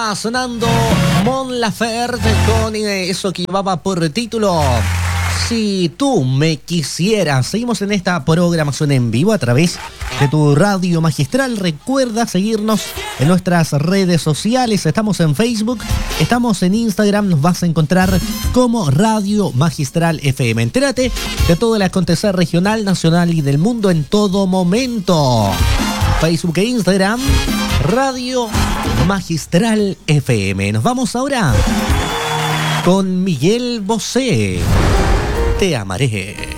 Estaba sonando Mon Laferte con eso que llevaba por título Si tú me quisieras. Seguimos en esta programación en vivo a través de tu radio magistral. Recuerda seguirnos en nuestras redes sociales. Estamos en Facebook, estamos en Instagram. Nos vas a encontrar como Radio Magistral FM. Entérate de todo el acontecer regional, nacional y del mundo en todo momento. Facebook e Instagram, Radio Magistral FM. Nos vamos ahora con Miguel Bosé. Te amaré.